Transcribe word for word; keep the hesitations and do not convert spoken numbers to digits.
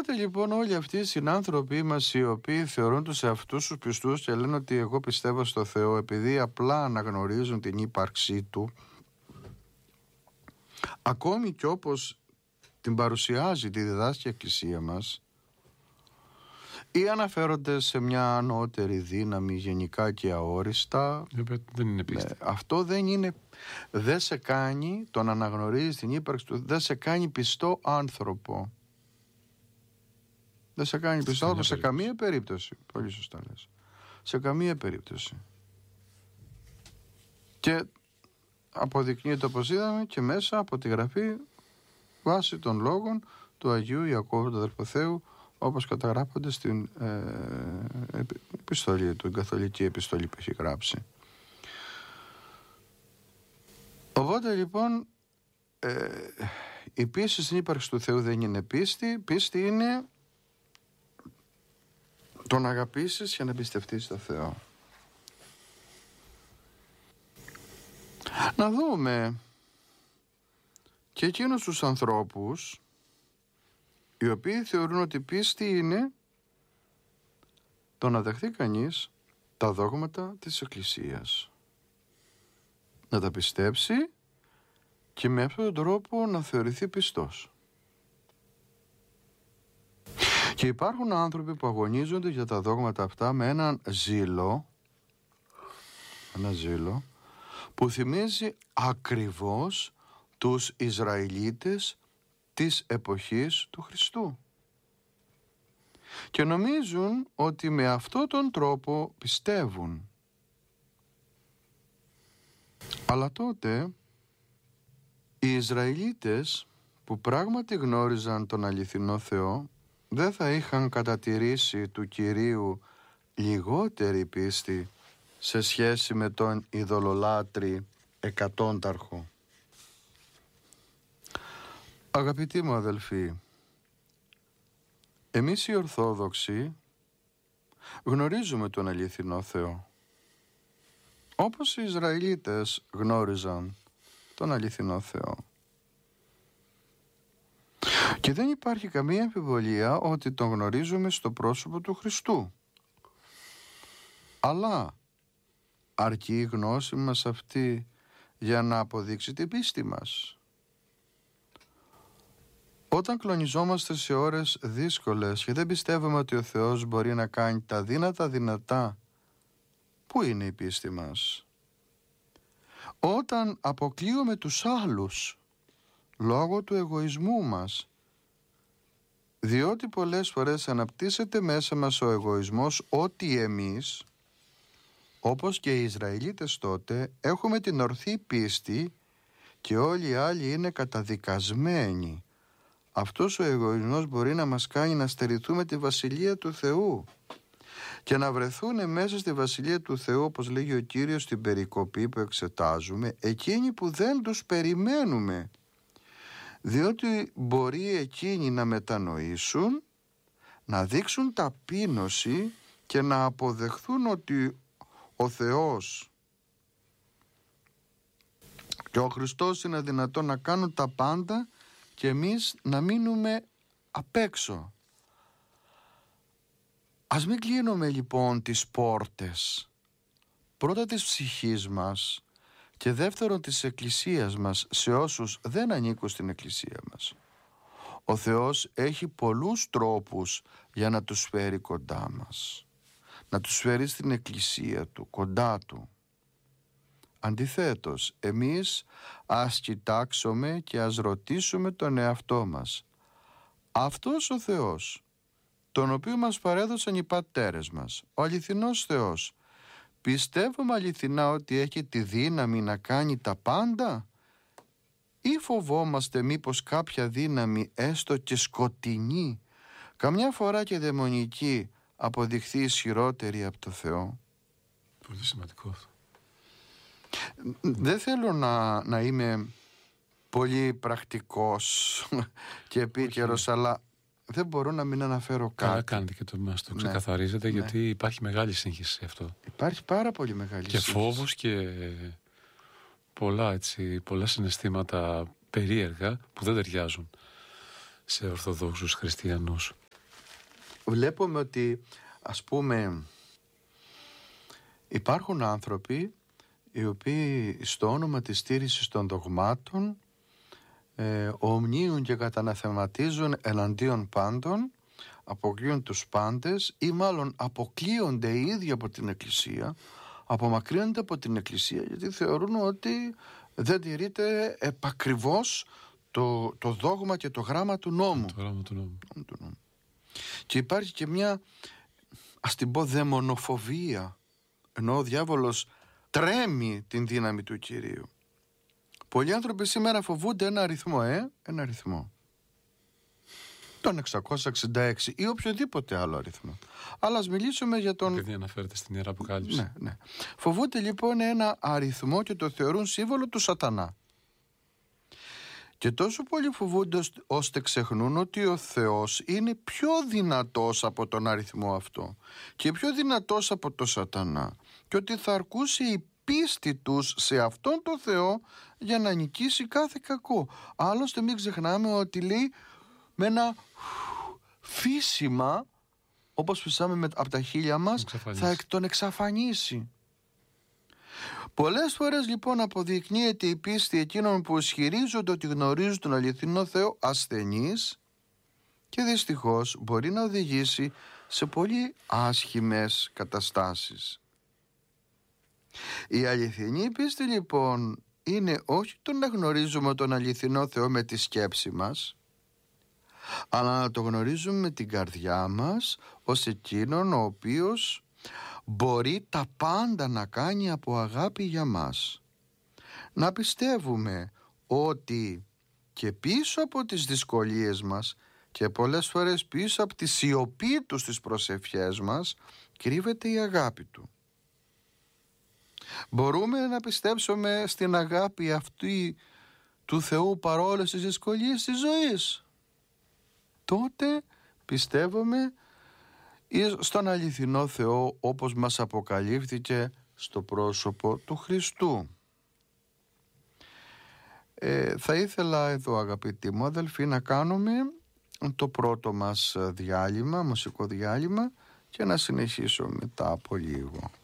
Οπότε λοιπόν όλοι αυτοί οι συνάνθρωποι μας, οι οποίοι θεωρούν τους εαυτούς τους πιστούς και λένε ότι εγώ πιστεύω στο Θεό, επειδή απλά αναγνωρίζουν την ύπαρξή Του, ακόμη και όπως την παρουσιάζει, τη διδάσκει η Εκκλησία μας, ή αναφέρονται σε μια ανώτερη δύναμη γενικά και αόριστα, δεν είναι πίστη. Ναι, αυτό δεν είναι, δεν σε κάνει, το να αναγνωρίζεις την ύπαρξη Του, δεν σε κάνει πιστό άνθρωπο. Δεν σε κάνει πιστό άνθρωπο σε καμία περίπτωση. Πολύ σωστά λες. Σε καμία περίπτωση. Και αποδεικνύεται, όπως είδαμε, και μέσα από τη Γραφή, βάσει των λόγων του Αγίου Ιακώβου του αδελφού Θεού, όπως καταγράφονται στην ε, επιστολή του, την καθολική επιστολή που έχει γράψει. Οπότε λοιπόν ε, η πίστη στην ύπαρξη του Θεού δεν είναι πίστη. Πίστη είναι το να αγαπήσεις και να πιστευτείς στο Θεό. Να δούμε και εκείνους τους ανθρώπους οι οποίοι θεωρούν ότι πίστη είναι το να δεχθεί κανείς τα δόγματα της Εκκλησίας, να τα πιστέψει και με αυτόν τον τρόπο να θεωρηθεί πιστός. Και υπάρχουν άνθρωποι που αγωνίζονται για τα δόγματα αυτά με έναν ζήλο, ένα ζήλο που θυμίζει ακριβώς τους Ισραηλίτες της εποχής του Χριστού. Και νομίζουν ότι με αυτόν τον τρόπο πιστεύουν. Αλλά τότε οι Ισραηλίτες που πράγματι γνώριζαν τον αληθινό Θεό δεν θα είχαν κατατηρήσει του Κυρίου λιγότερη πίστη σε σχέση με τον ειδωλολάτρη εκατόνταρχο. Αγαπητοί μου αδελφοί, εμείς οι Ορθόδοξοι γνωρίζουμε τον αληθινό Θεό, όπως οι Ισραηλίτες γνώριζαν τον αληθινό Θεό. Και δεν υπάρχει καμία αμφιβολία ότι τον γνωρίζουμε στο πρόσωπο του Χριστού. Αλλά αρκεί η γνώση μας αυτή για να αποδείξει την πίστη μας? Όταν κλονιζόμαστε σε ώρες δύσκολες και δεν πιστεύουμε ότι ο Θεός μπορεί να κάνει τα δύνατα δυνατά, πού είναι η πίστη μας? Όταν αποκλείουμε τους άλλους λόγω του εγωισμού μας, διότι πολλές φορές αναπτύσσεται μέσα μας ο εγωισμός ότι εμείς, όπως και οι Ισραηλίτες τότε, έχουμε την ορθή πίστη και όλοι οι άλλοι είναι καταδικασμένοι. Αυτός ο εγωισμός μπορεί να μας κάνει να στερηθούμε τη Βασιλεία του Θεού και να βρεθούν μέσα στη Βασιλεία του Θεού, όπως λέγει ο Κύριος στην περικοπή που εξετάζουμε, εκείνοι που δεν τους περιμένουμε, διότι μπορεί εκείνοι να μετανοήσουν, να δείξουν ταπείνωση και να αποδεχθούν ότι ο Θεός και ο Χριστός είναι δυνατόν να κάνουν τα πάντα και εμείς να μείνουμε απ' έξω. Ας μην κλείνουμε λοιπόν τις πόρτες, πρώτα της ψυχής μας και δεύτερον της Εκκλησίας μας, σε όσους δεν ανήκουν στην Εκκλησία μας. Ο Θεός έχει πολλούς τρόπους για να τους φέρει κοντά μας, να τους φέρει στην Εκκλησία Του, κοντά Του. Αντιθέτως, εμείς ας κοιτάξουμε και ας ρωτήσουμε τον εαυτό μας. Αυτός ο Θεός, τον οποίο μας παρέδωσαν οι πατέρες μας, ο αληθινός Θεός, πιστεύουμε αληθινά ότι έχει τη δύναμη να κάνει τα πάντα, ή φοβόμαστε μήπως κάποια δύναμη έστω και σκοτεινή, καμιά φορά και δαιμονική, αποδειχθεί ισχυρότερη από το Θεό? Πολύ σημαντικό αυτό. Δεν θέλω να, να είμαι πολύ πρακτικός και επίκαιρος, αλλά δεν μπορώ να μην αναφέρω κάτι. Καλά κάνετε και το μας το ξεκαθαρίζετε, ναι, γιατί ναι. υπάρχει μεγάλη σύγχυση σε αυτό. Υπάρχει πάρα πολύ μεγάλη και σύγχυση. Και φόβος και πολλά, έτσι, πολλά συναισθήματα περίεργα που δεν ταιριάζουν σε Ορθοδόξους χριστιανούς. βλέπουμε ότι, ας πούμε, υπάρχουν άνθρωποι οι οποίοι στο όνομα της στήρησης των δογμάτων ε, ομνίουν και καταναθεματίζουν εναντίον πάντων, αποκλείουν τους πάντες ή μάλλον αποκλείονται οι ίδιοι από την Εκκλησία, απομακρύνονται από την Εκκλησία γιατί θεωρούν ότι δεν τηρείται επακριβώς το, το δόγμα και το γράμμα του νόμου. Το γράμμα του νόμου. του νόμου. Και υπάρχει και μια, ας την πω, δαιμονοφοβία, ενώ ο διάβολος τρέμει την δύναμη του Κυρίου. Πολλοί άνθρωποι σήμερα φοβούνται ένα αριθμό, ε, ένα αριθμό. Τον εξακόσια εξήντα έξι ή οποιοδήποτε άλλο αριθμό. Αλλά ας μιλήσουμε για τον... Επειδή αναφέρεται στην Ιερά Αποκάλυψη. Ναι, ναι. Φοβούνται λοιπόν ένα αριθμό και το θεωρούν σύμβολο του σατανά. Και τόσο πολύ φοβούνται ώστε ξεχνούν ότι ο Θεός είναι πιο δυνατός από τον αριθμό αυτό και πιο δυνατός από το σατανά και ότι θα αρκούσε η πίστη τους σε αυτόν τον Θεό για να νικήσει κάθε κακό. Άλλωστε μην ξεχνάμε ότι λέει με ένα φύσιμα, όπως φυσάμε από τα χείλια μας, θα τον εξαφανίσει. Πολλές φορές λοιπόν αποδεικνύεται η πίστη εκείνων που ισχυρίζονται ότι γνωρίζουν τον αληθινό Θεό ασθενής και δυστυχώς μπορεί να οδηγήσει σε πολύ άσχημες καταστάσεις. Η αληθινή πίστη λοιπόν είναι όχι το να γνωρίζουμε τον αληθινό Θεό με τη σκέψη μας, αλλά να το γνωρίζουμε με την καρδιά μας ως εκείνον ο οποίος μπορεί τα πάντα να κάνει από αγάπη για μας. Να πιστεύουμε ότι και πίσω από τις δυσκολίες μας και πολλές φορές πίσω από τη σιωπή του στις προσευχές μας κρύβεται η αγάπη του. Μπορούμε να πιστέψουμε στην αγάπη αυτή του Θεού παρόλες τις δυσκολίες της ζωής. Τότε πιστεύουμε στον αληθινό Θεό όπως μας αποκαλύφθηκε στο πρόσωπο του Χριστού. Ε, θα ήθελα εδώ, αγαπητοί μου αδελφοί, να κάνουμε το πρώτο μας διάλειμμα, μουσικό διάλειμμα, και να συνεχίσω μετά από λίγο.